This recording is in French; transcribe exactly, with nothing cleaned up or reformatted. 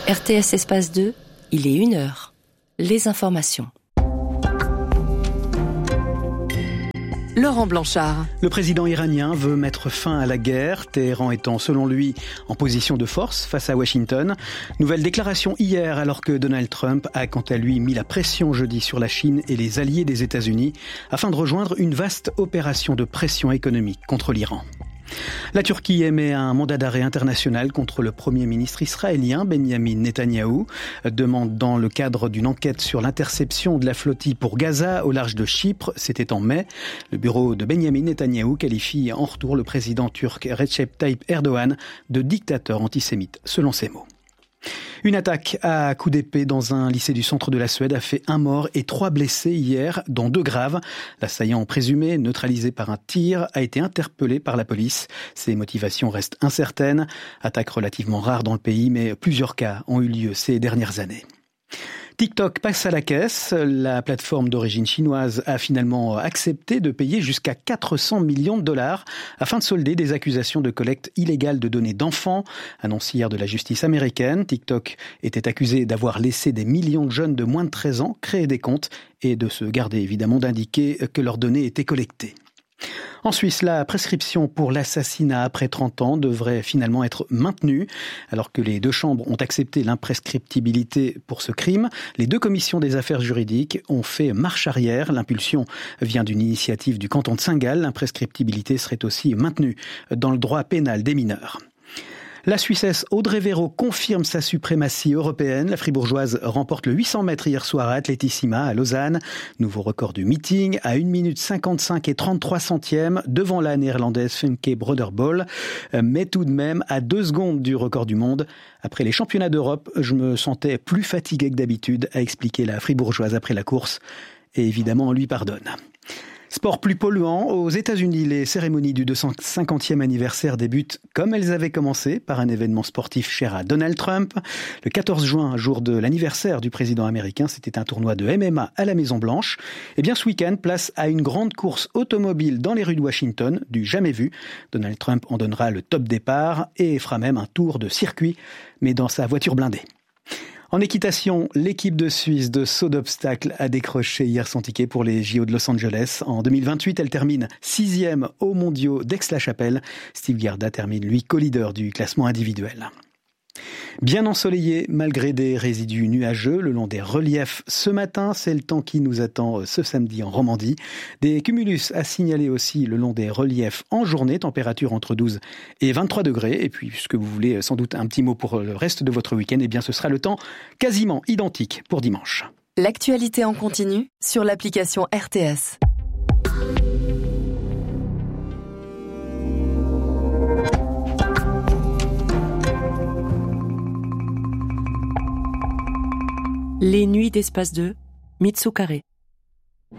R T S Espace deux, il est une heure. Les informations. Laurent Blanchard. Le président iranien veut mettre fin à la guerre, Téhéran étant selon lui en position de force face à Washington. Nouvelle déclaration hier alors que Donald Trump a quant à lui mis la pression jeudi sur la Chine et les alliés des États-Unis afin de rejoindre une vaste opération de pression économique contre l'Iran. La Turquie émet un mandat d'arrêt international contre le Premier ministre israélien Benyamin Netanyahou, demande dans le cadre d'une enquête sur l'interception de la flottille pour Gaza au large de Chypre, c'était en mai. Le bureau de Benyamin Netanyahou qualifie en retour le président turc Recep Tayyip Erdogan de dictateur antisémite, selon ses mots. Une attaque à coups d'épée dans un lycée du centre de la Suède a fait un mort et trois blessés hier, dont deux graves. L'assaillant présumé, neutralisé par un tir, a été interpellé par la police. Ses motivations restent incertaines. Attaque relativement rare dans le pays, mais plusieurs cas ont eu lieu ces dernières années. TikTok passe à la caisse. La plateforme d'origine chinoise a finalement accepté de payer jusqu'à quatre cents millions de dollars afin de solder des accusations de collecte illégale de données d'enfants. Annonce hier de la justice américaine, TikTok était accusé d'avoir laissé des millions de jeunes de moins de treize ans créer des comptes et de se garder évidemment d'indiquer que leurs données étaient collectées. En Suisse, la prescription pour l'assassinat après trente ans devrait finalement être maintenue. Alors que les deux chambres ont accepté l'imprescriptibilité pour ce crime, les deux commissions des affaires juridiques ont fait marche arrière. L'impulsion vient d'une initiative du canton de Saint-Gall. L'imprescriptibilité serait aussi maintenue dans le droit pénal des mineurs. La Suissesse Audrey Véro confirme sa suprématie européenne. La Fribourgeoise remporte le huit cents mètres hier soir à Atletissima à Lausanne. Nouveau record du meeting à une minute cinquante-cinq et trente-trois centièmes devant la néerlandaise Femke Broderbol, mais tout de même à deux secondes du record du monde. Après les championnats d'Europe, je me sentais plus fatigué que d'habitude, a expliqué la Fribourgeoise après la course. Et évidemment, on lui pardonne. Sport plus polluant, aux États-Unis, les cérémonies du deux cent cinquantième anniversaire débutent comme elles avaient commencé, par un événement sportif cher à Donald Trump. Le quatorze juin, jour de l'anniversaire du président américain, c'était un tournoi de M M A à la Maison-Blanche. Eh bien, ce week-end, place à une grande course automobile dans les rues de Washington, du jamais vu. Donald Trump en donnera le top départ et fera même un tour de circuit, mais dans sa voiture blindée. En équitation, l'équipe de Suisse de saut d'obstacles a décroché hier son ticket pour les J O de Los Angeles. En deux mille vingt-huit, elle termine sixième aux mondiaux d'Aix-la-Chapelle. Steve Gerda termine, lui, co-leader du classement individuel. Bien ensoleillé malgré des résidus nuageux le long des reliefs ce matin. C'est le temps qui nous attend ce samedi en Romandie. Des cumulus à signaler aussi le long des reliefs en journée. Température entre douze et vingt-trois degrés. Et puis, puisque vous voulez sans doute un petit mot pour le reste de votre week-end, eh bien ce sera le temps quasiment identique pour dimanche. L'actualité en continu sur l'application R T S. Les nuits d'Espace deux, Mitsu Carré.